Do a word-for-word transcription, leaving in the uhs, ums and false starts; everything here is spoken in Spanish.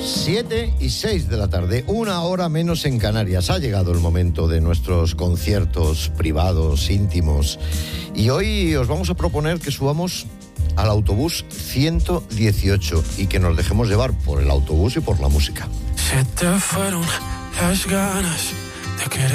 siete y seis de la tarde, una hora menos en Canarias. Ha llegado el momento de nuestros conciertos privados, íntimos. Y hoy os vamos a proponer que subamos al autobús ciento dieciocho y que nos dejemos llevar por el autobús y por la música. Se te fueron las ganas de querer.